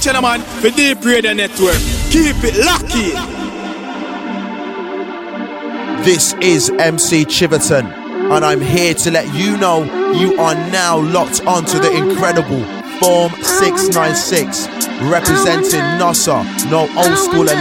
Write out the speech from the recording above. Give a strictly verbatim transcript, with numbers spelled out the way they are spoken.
watching a man for Deep Radio Network. Keep it lucky. This is M C Chiverton, and I'm here to let you know you are now locked onto the incredible Form six nine six, representing N O S A, no old school